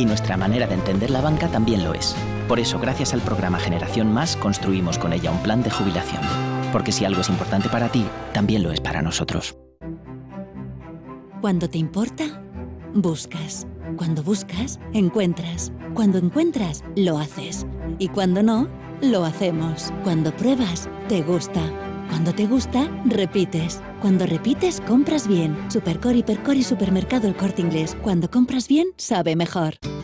nuestra manera de entender la banca también lo es. Por eso, gracias al programa Generación Más, construimos con ella un plan de jubilación. Porque si algo es importante para ti, también lo es para nosotros. Cuando te importa, buscas. Cuando buscas, encuentras. Cuando encuentras, lo haces. Y cuando no, lo hacemos. Cuando pruebas, te gusta. Cuando te gusta, repites. Cuando repites, compras bien. Supercor, Hipercor y Supermercado El Corte Inglés. Cuando compras bien, sabe mejor.